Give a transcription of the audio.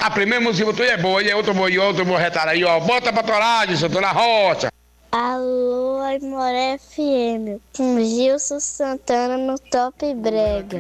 A primeira música que botou é boa, e outro vou retar aí, ó. Bota pra torar, Edson, tô na roça. Alô, Aimoré FM, com Gilson Santana no Top Brega.